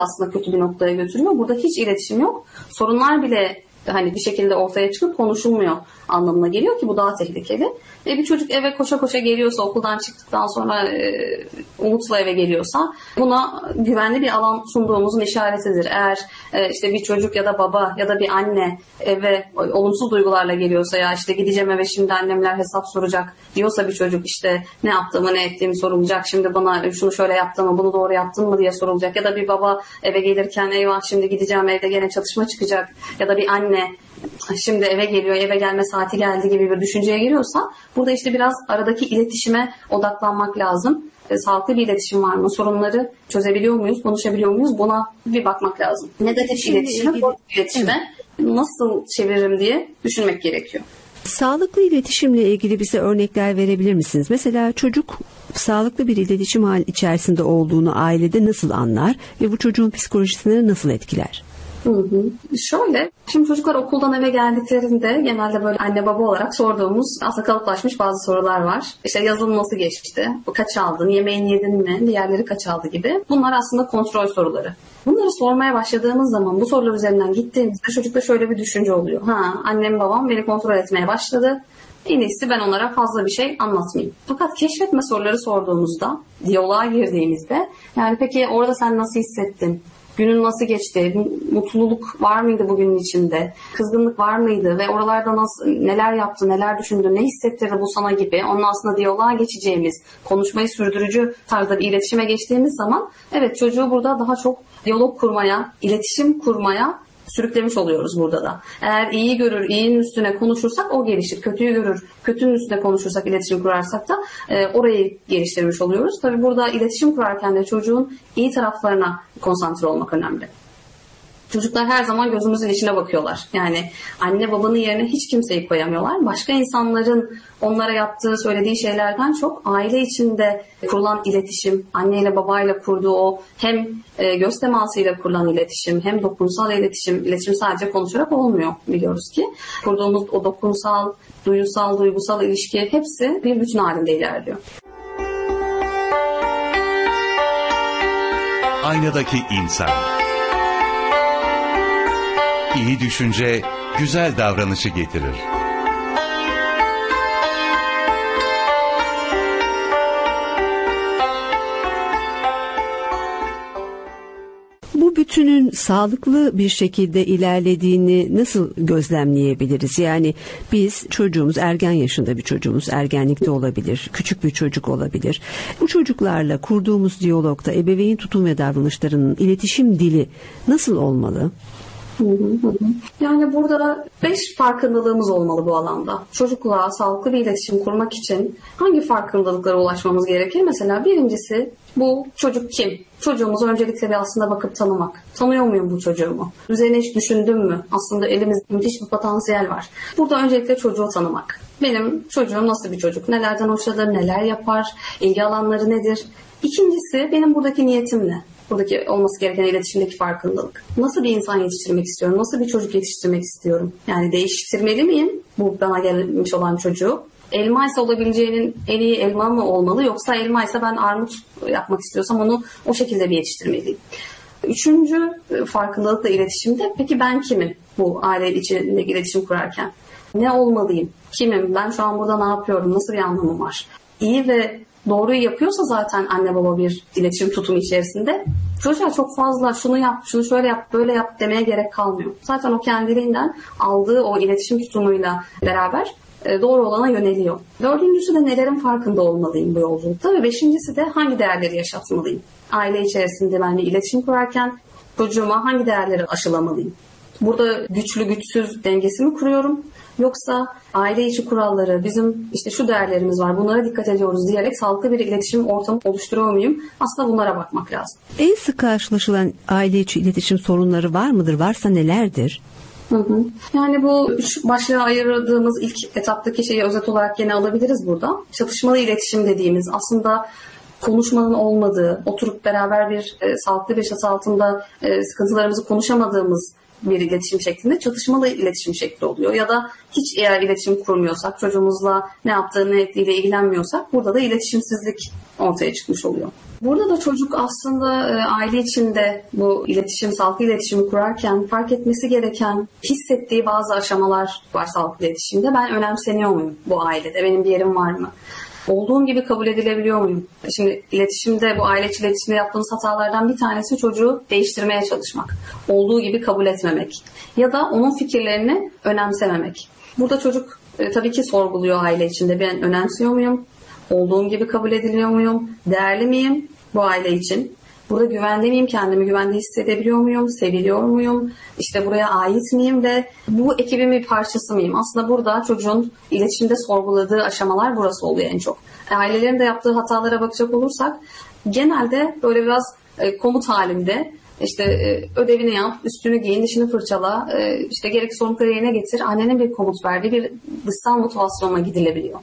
aslında kötü bir noktaya götürüyor. Burada hiç iletişim yok. Sorunlar bile hani bir şekilde ortaya çıkıp konuşulmuyor anlamına geliyor ki bu daha tehlikeli. Bir çocuk eve koşa koşa geliyorsa, okuldan çıktıktan sonra umutla eve geliyorsa buna güvenli bir alan sunduğumuzun işaretidir. Eğer işte bir çocuk ya da baba ya da bir anne eve olumsuz duygularla geliyorsa, ya işte gideceğim eve şimdi annemler hesap soracak diyorsa bir çocuk, işte ne yaptığımı ne ettiğimi sorulacak, şimdi bana şunu şöyle yaptın mı, bunu doğru yaptın mı diye sorulacak, ya da bir baba eve gelirken eyvah şimdi gideceğim evde gene çatışma çıkacak, ya da bir anne şimdi eve geliyor, eve gelme saati geldi gibi bir düşünceye giriyorsa burada işte biraz aradaki iletişime odaklanmak lazım. Sağlıklı bir iletişim var mı? Sorunları çözebiliyor muyuz? Konuşabiliyor muyuz? Buna bir bakmak lazım. Negatif iletişime nasıl çeviririm diye düşünmek gerekiyor. Sağlıklı iletişimle ilgili bize örnekler verebilir misiniz? Mesela çocuk sağlıklı bir iletişim hali içerisinde olduğunu ailede nasıl anlar ve bu çocuğun psikolojisini nasıl etkiler? Şöyle, şimdi çocuklar okuldan eve geldiklerinde genelde böyle anne baba olarak sorduğumuz aslında kalıplaşmış bazı sorular var. İşte yazın nasıl geçti, kaç aldın, yemeğini yedin mi, diğerleri kaç aldı gibi. Bunlar aslında kontrol soruları. Bunları sormaya başladığımız zaman, bu sorular üzerinden gittiğimizde çocukta şöyle bir düşünce oluyor. Annem babam beni kontrol etmeye başladı. En iyisi ben onlara fazla bir şey anlatmayayım. Fakat keşfetme soruları sorduğumuzda, diyaloğa girdiğimizde, yani peki orada sen nasıl hissettin? Günün nasıl geçti? Mutluluk var mıydı bugünün içinde? Kızgınlık var mıydı? Ve oralarda neler yaptı, neler düşündü, ne hissettirdi bu sana gibi. Onun aslında diyaloğa geçeceğimiz, konuşmayı sürdürücü tarzda bir iletişime geçtiğimiz zaman evet, çocuğu burada daha çok diyalog kurmaya, iletişim kurmaya sürüklemiş oluyoruz burada da. Eğer iyiyi görür, iyinin üstüne konuşursak o gelişir. Kötüyü görür, kötünün üstüne konuşursak, iletişim kurarsak da orayı geliştirmiş oluyoruz. Tabii burada iletişim kurarken de çocuğun iyi taraflarına konsantre olmak önemli. Çocuklar her zaman gözümüzün içine bakıyorlar. Yani anne babanın yerine hiç kimseyi koyamıyorlar. Başka insanların onlara yaptığı, söylediği şeylerden çok aile içinde kurulan iletişim, anneyle babayla kurduğu o hem göz temasıyla kurulan iletişim, hem dokunsal iletişim sadece konuşarak olmuyor biliyoruz ki. Kurduğumuz o dokunsal, duygusal ilişki hepsi bir bütün halinde ilerliyor. Aynadaki insan. İyi düşünce, güzel davranışı getirir. Bu bütünün sağlıklı bir şekilde ilerlediğini nasıl gözlemleyebiliriz? Yani biz çocuğumuz, ergen yaşında bir çocuğumuz, ergenlikte olabilir, küçük bir çocuk olabilir. Bu çocuklarla kurduğumuz diyalogda ebeveyn tutum ve davranışlarının iletişim dili nasıl olmalı? Yani burada 5 farkındalığımız olmalı bu alanda. Çocukla sağlıklı bir iletişim kurmak için hangi farkındalıklara ulaşmamız gerekir? Mesela birincisi, bu çocuk kim? Çocuğumuzu öncelikle bir aslında bakıp tanımak. Tanıyor muyum bu çocuğumu? Üzerine hiç düşündüm mü? Aslında elimizde müthiş bir potansiyel var. Burada öncelikle çocuğu tanımak. Benim çocuğum nasıl bir çocuk? Nelerden hoşlanır? Neler yapar? İlgi alanları nedir? İkincisi, benim buradaki niyetim ne? Buradaki olması gereken iletişimdeki farkındalık. Nasıl bir insan yetiştirmek istiyorum? Nasıl bir çocuk yetiştirmek istiyorum? Yani değiştirmeli miyim bu bana gelmiş olan çocuğu? Elmaysa olabileceğinin en iyi elma mı olmalı? Yoksa elmaysa ben armut yapmak istiyorsam onu o şekilde bir yetiştirmeliyim. Üçüncü farkındalıkla iletişimde, peki ben kimim bu aile içindeki iletişim kurarken? Ne olmalıyım? Kimim? Ben şu an burada ne yapıyorum? Nasıl bir anlamım var? İyi ve doğruyu yapıyorsa zaten anne baba bir iletişim tutumu içerisinde, çocuğa çok fazla şunu yap, şunu şöyle yap, böyle yap demeye gerek kalmıyor. Zaten o kendiliğinden aldığı o iletişim tutumuyla beraber doğru olana yöneliyor. Dördüncüsü de nelerin farkında olmalıyım bu yolculukta ve beşincisi de hangi değerleri yaşatmalıyım. Aile içerisinde ben bir iletişim kurarken çocuğuma hangi değerleri aşılamalıyım? Burada güçlü güçsüz dengesi mi kuruyorum? Yoksa aile içi kuralları, bizim işte şu değerlerimiz var, bunlara dikkat ediyoruz diyerek sağlıklı bir iletişim ortamı oluşturuyor muyum? Aslında bunlara bakmak lazım. En sık karşılaşılan aile içi iletişim sorunları var mıdır? Varsa nelerdir? Yani bu üç başlığa ayırdığımız ilk etaptaki şeyi özet olarak yine alabiliriz burada. Çatışmalı iletişim dediğimiz, aslında konuşmanın olmadığı, oturup beraber bir sağlıklı bir çatı altında sıkıntılarımızı konuşamadığımız bir iletişim şeklinde çatışmalı iletişim şekli oluyor. Ya da hiç eğer iletişim kurmuyorsak, çocuğumuzla ne yaptığı ne ettiğiyle ilgilenmiyorsak, burada da iletişimsizlik ortaya çıkmış oluyor. Burada da çocuk aslında aile içinde bu iletişim, sağlıklı iletişimi kurarken fark etmesi gereken, hissettiği bazı aşamalar var sağlıklı iletişimde. Ben önemseniyor muyum bu ailede? Benim bir yerim var mı? Olduğum gibi kabul edilebiliyor muyum? Şimdi iletişimde, bu aile içi iletişimde yaptığımız hatalardan bir tanesi çocuğu değiştirmeye çalışmak. Olduğu gibi kabul etmemek. Ya da onun fikirlerini önemsememek. Burada çocuk tabii ki sorguluyor aile içinde. Ben önemsiyor muyum? Olduğum gibi kabul ediliyor muyum? Değerli miyim bu aile için? Burada güvende miyim? Kendimi güvende hissedebiliyor muyum? Seviliyor muyum? İşte buraya ait miyim ve bu ekibin bir parçası mıyım? Aslında burada çocuğun iletişimde sorguladığı aşamalar burası oluyor en çok. Ailelerin de yaptığı hatalara bakacak olursak genelde böyle biraz komut halinde işte ödevini yap, üstünü giyin, dişini fırçala, işte gerekli sorumlulukları yerine getir. Annenin bir komut verdiği bir dışsal motivasyonla gidilebiliyor.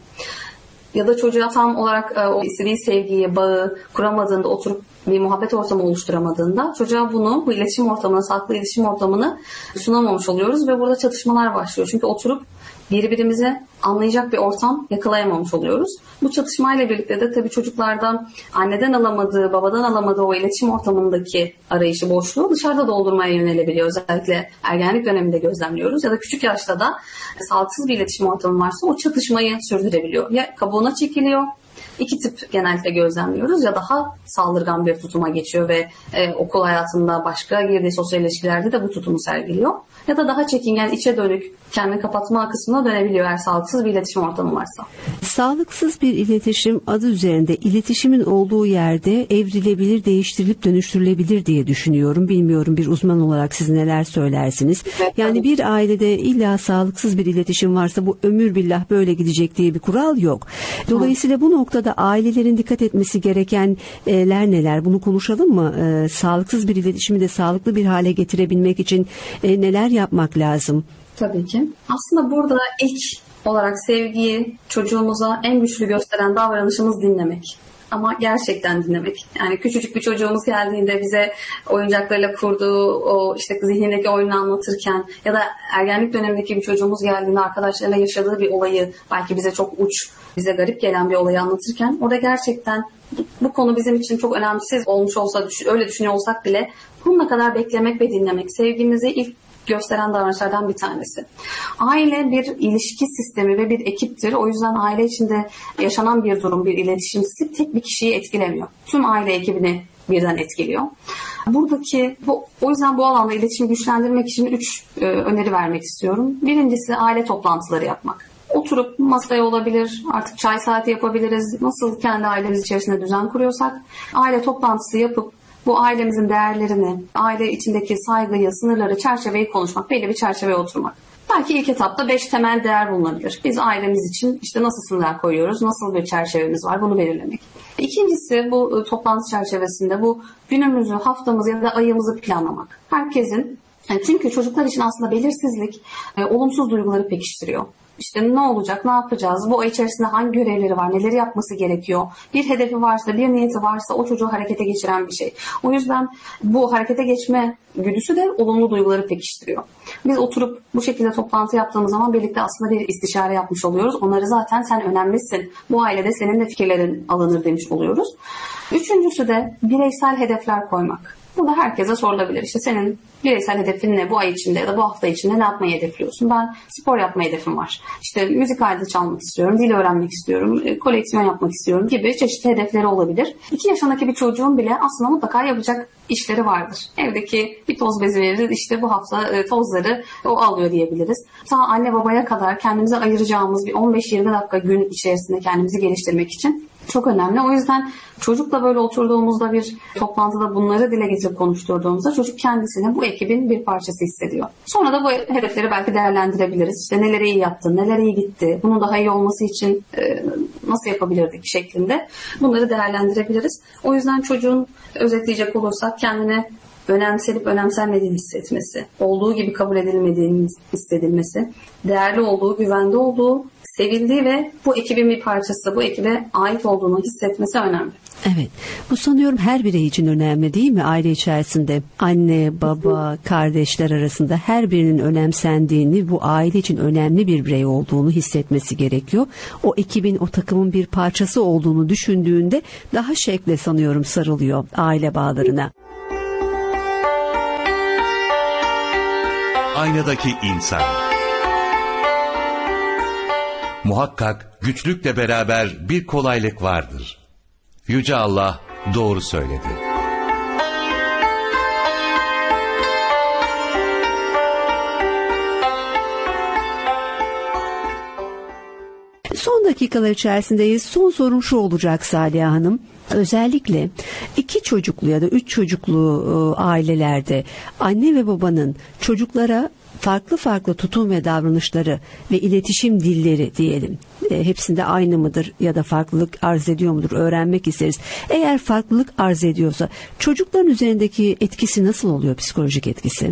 Ya da çocuğa tam olarak o istediği sevgiyi, bağı kuramadığında, oturup bir muhabbet ortamı oluşturamadığında çocuğa bu iletişim ortamını, sağlıklı iletişim ortamını sunamamış oluyoruz ve burada çatışmalar başlıyor. Çünkü oturup birbirimizi anlayacak bir ortam yakalayamamış oluyoruz. Bu çatışmayla birlikte de tabii çocuklardan anneden alamadığı, babadan alamadığı o iletişim ortamındaki arayışı, boşluğu dışarıda doldurmaya yönelebiliyor. Özellikle ergenlik döneminde gözlemliyoruz ya da küçük yaşta da sağlıksız bir iletişim ortamı varsa o çatışmayı sürdürebiliyor. Ya kabuğuna çekiliyor. İki tip genellikle gözlemliyoruz ya daha saldırgan bir tutuma geçiyor ve okul hayatında başka girdiği sosyal ilişkilerde de bu tutumu sergiliyor. Ya da daha çekingen, içe dönük, kendini kapatma kısmına dönebiliyor eğer sağlıksız bir iletişim ortamı varsa. Sağlıksız bir iletişim adı üzerinde iletişimin olduğu yerde evrilebilir, değiştirilip dönüştürülebilir diye düşünüyorum. Bilmiyorum, bir uzman olarak siz neler söylersiniz? Evet, yani bir ailede illa sağlıksız bir iletişim varsa bu ömür billah böyle gidecek diye bir kural yok. Dolayısıyla bu noktada ailelerin dikkat etmesi gerekenler neler? Bunu konuşalım mı? Sağlıksız bir iletişimi de sağlıklı bir hale getirebilmek için neler yapmak lazım? Tabii ki. Aslında burada ilk olarak sevgiyi çocuğumuza en güçlü gösteren davranışımız dinlemek. Ama gerçekten dinlemek. Yani küçücük bir çocuğumuz geldiğinde bize oyuncaklarıyla kurduğu o işte zihnindeki oyunu anlatırken ya da ergenlik dönemindeki bir çocuğumuz geldiğinde arkadaşlarıyla yaşadığı bir olayı, belki bize çok bize garip gelen bir olayı anlatırken orada gerçekten bu konu bizim için çok önemsiz olmuş olsa, öyle düşünüyor olsak bile bununla kadar beklemek ve dinlemek sevgimizi ilk gösteren davranışlardan bir tanesi. Aile bir ilişki sistemi ve bir ekiptir. O yüzden aile içinde yaşanan bir durum, bir iletişimsizlik tek bir kişiyi etkilemiyor. Tüm aile ekibini birden etkiliyor. O yüzden bu alanda iletişimi güçlendirmek için 3 öneri vermek istiyorum. Birincisi aile toplantıları yapmak. Oturup masaya olabilir, artık çay saati yapabiliriz. Nasıl kendi ailemiz içerisinde düzen kuruyorsak aile toplantısı yapıp bu ailemizin değerlerini, aile içindeki saygıyı, sınırları, çerçeveyi konuşmak, belli bir çerçeveye oturmak. Belki ilk etapta 5 temel değer bulunabilir. Biz ailemiz için işte nasıl sınırlar koyuyoruz, nasıl bir çerçevemiz var, bunu belirlemek. İkincisi bu toplantı çerçevesinde bu günümüzü, haftamızı ya da ayımızı planlamak. Çünkü çocuklar için aslında belirsizlik olumsuz duyguları pekiştiriyor. İşte ne olacak, ne yapacağız, bu ay içerisinde hangi görevleri var, neleri yapması gerekiyor, bir hedefi varsa, bir niyeti varsa o çocuğu harekete geçiren bir şey. O yüzden bu harekete geçme güdüsü de olumlu duyguları pekiştiriyor. Biz oturup bu şekilde toplantı yaptığımız zaman birlikte aslında bir istişare yapmış oluyoruz. Onları zaten sen önemlisin, bu ailede senin de fikirlerin alınır demiş oluyoruz. Üçüncüsü de bireysel hedefler koymak. Burada herkese sorulabilir. İşte senin bireysel hedefin ne? Bu ay içinde ya da bu hafta içinde ne yapmayı hedefliyorsun? Ben spor yapma hedefim var. İşte müzik aleti çalmak istiyorum, dil öğrenmek istiyorum, koleksiyon yapmak istiyorum gibi çeşitli hedefleri olabilir. 2 yaşındaki bir çocuğun bile aslında mutlaka yapacak işleri vardır. Evdeki bir toz bezi veririz, işte bu hafta tozları o alıyor diyebiliriz. Ta anne babaya kadar kendimize ayıracağımız bir 15-20 dakika gün içerisinde kendimizi geliştirmek için çok önemli. O yüzden çocukla böyle oturduğumuzda bir toplantıda bunları dile getirip konuşturduğumuzda çocuk kendisini bu ekibin bir parçası hissediyor. Sonra da bu hedefleri belki değerlendirebiliriz. İşte neler iyi yaptın, neler iyi gitti, bunun daha iyi olması için nasıl yapabilirdik şeklinde bunları değerlendirebiliriz. O yüzden çocuğun özetleyecek olursak kendini önemsenip önemsenmediğini hissetmesi, olduğu gibi kabul edilmediğini hissedilmesi, değerli olduğu, güvende olduğu, sevildiği ve bu ekibin bir parçası, bu ekibe ait olduğunu hissetmesi önemli. Evet. Bu sanıyorum her birey için önemli değil mi? Aile içerisinde anne, baba, kardeşler arasında her birinin önemsendiğini, bu aile için önemli bir birey olduğunu hissetmesi gerekiyor. O ekibin, o takımın bir parçası olduğunu düşündüğünde daha şevkle sanıyorum sarılıyor aile bağlarına. Aynadaki insan. Muhakkak güçlükle beraber bir kolaylık vardır. Yüce Allah doğru söyledi. Son dakikalar içerisindeyiz. Son sorum şu olacak Saliha Hanım. Özellikle 2 çocuklu ya da 3 çocuklu ailelerde anne ve babanın çocuklara farklı farklı tutum ve davranışları ve iletişim dilleri diyelim. Hepsinde aynı mıdır ya da farklılık arz ediyor mudur öğrenmek isteriz. Eğer farklılık arz ediyorsa çocukların üzerindeki etkisi nasıl oluyor, psikolojik etkisi?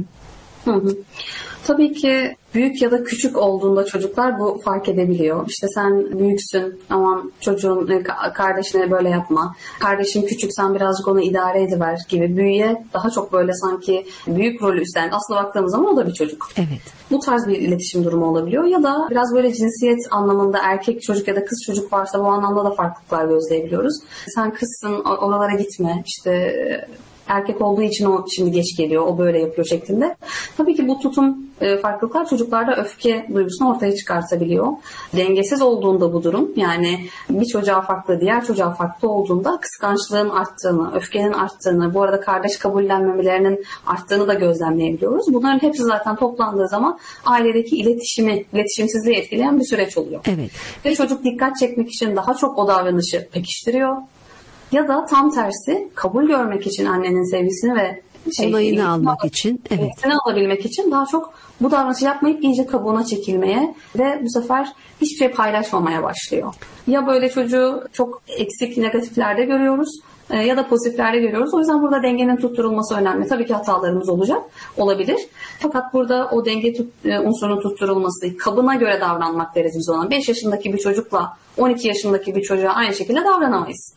Tabii ki büyük ya da küçük olduğunda çocuklar bu fark edebiliyor. İşte sen büyüksün, aman çocuğun kardeşine böyle yapma. Kardeşin küçük, sen birazcık onu idare ediver gibi büyüye daha çok böyle sanki büyük rolü üstlen. Aslında baktığımız zaman o da bir çocuk. Evet. Bu tarz bir iletişim durumu olabiliyor. Ya da biraz böyle cinsiyet anlamında erkek çocuk ya da kız çocuk varsa bu anlamda da farklılıklar gözleyebiliyoruz. Sen kızsın, oralara gitme, işte erkek olduğu için o şimdi geç geliyor, o böyle yapıyor şeklinde. Tabii ki bu tutum farklılıklar çocuklarda öfke duygusunu ortaya çıkartabiliyor. Dengesiz olduğunda bu durum, yani bir çocuğa farklı, diğer çocuğa farklı olduğunda kıskançlığın arttığını, öfkenin arttığını, bu arada kardeş kabullenmemelerinin arttığını da gözlemleyebiliyoruz. Bunların hepsi zaten toplandığı zaman ailedeki iletişimsizliği etkileyen bir süreç oluyor. Evet. Ve çocuk dikkat çekmek için daha çok o davranışı pekiştiriyor. Ya da tam tersi, kabul görmek için annenin sevgisini ve onayını almak için, evet, alabilmek için daha çok bu davranışı yapmayıp iyice kabuğuna çekilmeye ve bu sefer hiçbir şey paylaşmamaya başlıyor. Ya böyle çocuğu çok eksik, negatiflerde görüyoruz ya da pozitiflerde görüyoruz. O yüzden burada dengenin tutturulması önemli. Tabii ki hatalarımız olabilir. Fakat burada o denge unsurunun tutturulması, kabına göre davranmak deriz biz ona. 5 yaşındaki bir çocukla 12 yaşındaki bir çocuğa aynı şekilde davranamayız.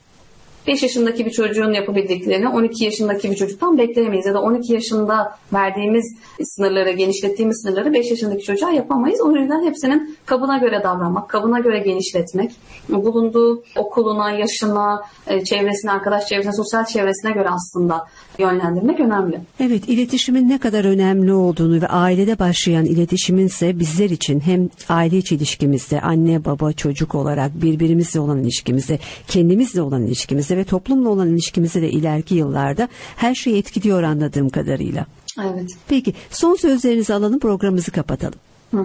5 yaşındaki bir çocuğun yapabildiklerini 12 yaşındaki bir çocuktan bekleyemeyiz. Ya da 12 yaşında verdiğimiz sınırları, genişlettiğimiz sınırları 5 yaşındaki çocuğa yapamayız. O yüzden hepsinin kabına göre davranmak, kabına göre genişletmek, bulunduğu okuluna, yaşına, çevresine, arkadaş çevresine, sosyal çevresine göre aslında yönlendirmek önemli. Evet, iletişimin ne kadar önemli olduğunu ve ailede başlayan iletişimin ise bizler için hem aile içi ilişkimizde, anne, baba, çocuk olarak birbirimizle olan ilişkimizde, kendimizle olan ilişkimizde ve toplumla olan ilişkimizde de ileriki yıllarda her şeyi etkiliyor anladığım kadarıyla. Evet. Peki, son sözlerinizi alalım, programımızı kapatalım.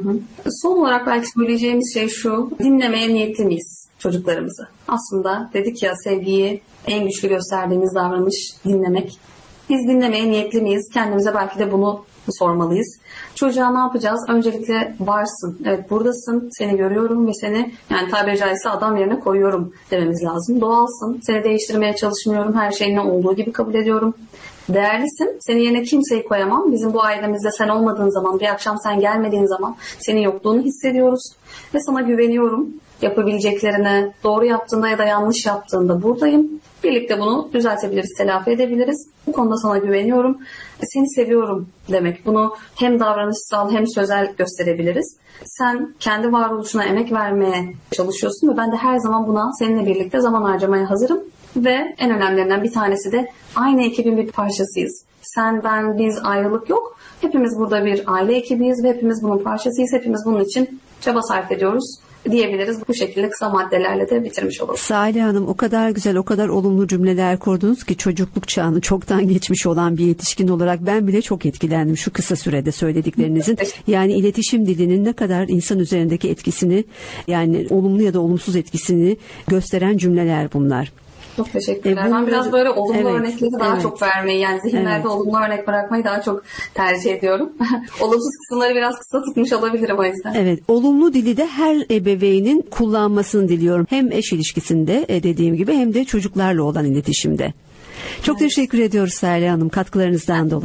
Son olarak belki söyleyeceğimiz şey şu: dinlemeye niyetli miyiz çocuklarımızı? Aslında dedik ya, sevgiyi en güçlü gösterdiğimiz davranış dinlemek. Biz dinlemeye niyetli miyiz? Kendimize belki de bunu sormalıyız. Çocuğa ne yapacağız? Öncelikle varsın. Evet, buradasın. Seni görüyorum ve seni, yani tabiri caizse adam yerine koyuyorum dememiz lazım. Doğalsın. Seni değiştirmeye çalışmıyorum. Her şeyin olduğu gibi kabul ediyorum. Değerlisin. Senin yerine kimseyi koyamam. Bizim bu ailemizde sen olmadığın zaman, bir akşam sen gelmediğin zaman senin yokluğunu hissediyoruz. Ve sana güveniyorum. Yapabileceklerine, doğru yaptığında ya da yanlış yaptığında buradayım. Birlikte bunu düzeltebiliriz, telafi edebiliriz. Bu konuda sana güveniyorum. Seni seviyorum demek. Bunu hem davranışsal hem sözel gösterebiliriz. Sen kendi varoluşuna emek vermeye çalışıyorsun ve ben de her zaman buna seninle birlikte zaman harcamaya hazırım. Ve en önemlilerinden bir tanesi de aynı ekibin bir parçasıyız. Sen, ben, biz, ayrılık yok. Hepimiz burada bir aile ekibiyiz ve hepimiz bunun parçasıyız. Hepimiz bunun için çaba sarf ediyoruz diyebiliriz. Bu şekilde kısa maddelerle de bitirmiş oluruz. Salih Hanım, o kadar güzel, o kadar olumlu cümleler kurdunuz ki çocukluk çağını çoktan geçmiş olan bir yetişkin olarak ben bile çok etkilendim şu kısa sürede söylediklerinizin. Yani iletişim dilinin ne kadar insan üzerindeki etkisini, yani olumlu ya da olumsuz etkisini gösteren cümleler bunlar. Çok teşekkürler. Ben biraz böyle olumlu örnekleri daha çok vermeyi, yani zihinlerde olumlu örnek bırakmayı daha çok tercih ediyorum. Olumsuz kısımları biraz kısa tutmuş olabilirim o yüzden. Evet, olumlu dili de her ebeveynin kullanmasını diliyorum. Hem eş ilişkisinde dediğim gibi hem de çocuklarla olan iletişimde. Çok teşekkür ediyoruz Salih Hanım katkılarınızdan dolayı.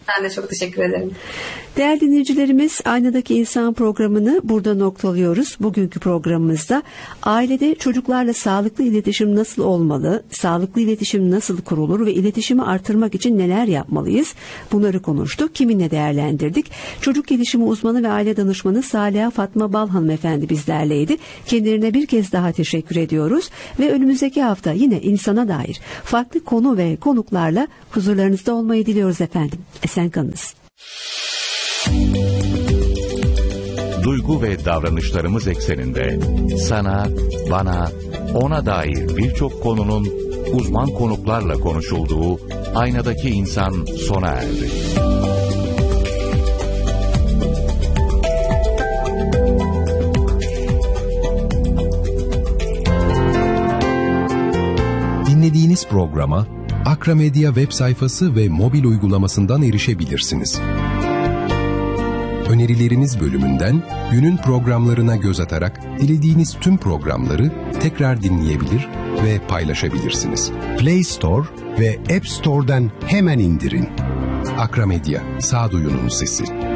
Ben de çok teşekkür ederim. Değerli dinleyicilerimiz, Aynadaki İnsan programını burada noktalıyoruz. Bugünkü programımızda ailede çocuklarla sağlıklı iletişim nasıl olmalı, sağlıklı iletişim nasıl kurulur ve iletişimi artırmak için neler yapmalıyız? Bunları konuştuk. Kiminle değerlendirdik? Çocuk gelişimi uzmanı ve aile danışmanı Saliha Fatma Bal hanımefendi bizlerleydi. Kendilerine bir kez daha teşekkür ediyoruz ve önümüzdeki hafta yine insana dair farklı konu ve konuklarla huzurlarınızda olmayı diliyoruz efendim. Esen kalınız. Duygu ve davranışlarımız ekseninde sana, bana, ona dair birçok konunun uzman konuklarla konuşulduğu Aynadaki İnsan sona erdi. Dinlediğiniz programa Akra Medya web sayfası ve mobil uygulamasından erişebilirsiniz. Önerileriniz bölümünden günün programlarına göz atarak dilediğiniz tüm programları tekrar dinleyebilir ve paylaşabilirsiniz. Play Store ve App Store'dan hemen indirin. Akra Medya, sağduyunun sesi.